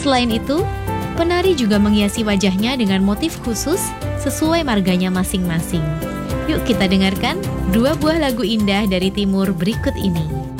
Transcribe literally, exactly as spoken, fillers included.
Selain itu, penari juga menghiasi wajahnya dengan motif khusus sesuai marganya masing-masing. Yuk kita dengarkan dua buah lagu indah dari Timur berikut ini.